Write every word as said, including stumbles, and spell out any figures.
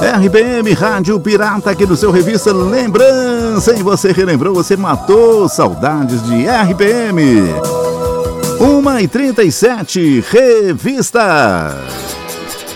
R P M Rádio Pirata aqui no seu Revista Lembrança. E você relembrou, você matou saudades de R P M. uma e trinta e sete, Revista.